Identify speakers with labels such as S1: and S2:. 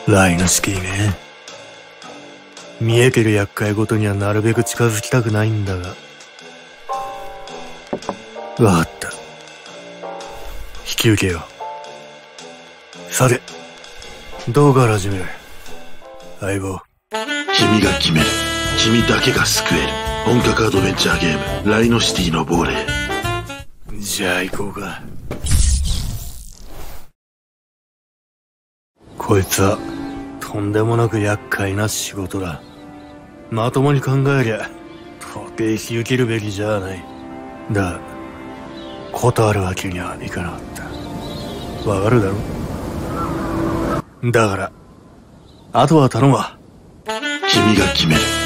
S1: ライノシティね。見えてる厄介ごとにはなるべく近づきたくないんだが。わかった。引き受けよう。さて、どうから始める？相棒。
S2: 君が決める。君だけが救える。本格アドベンチャーゲーム、ライノシティの亡霊。
S1: じゃあ行こうか。こいつはとんでもなく厄介な仕事だ。まともに考えりゃ到底引き受けるべきじゃない。だが断るわけにはいかなかった。わかるだろ。だからあとは頼むわ。
S2: 君が決める。